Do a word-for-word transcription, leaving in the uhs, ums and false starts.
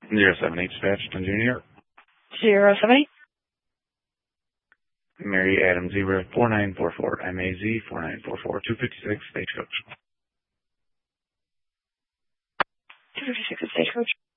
Zero seven eight dispatch, Dundee, New York. Zero seven eight. Mary Adam Zebra four nine four four, M A Z four nine four four, two fifty-six, Stagecoach. two fifty-six at Stagecoach.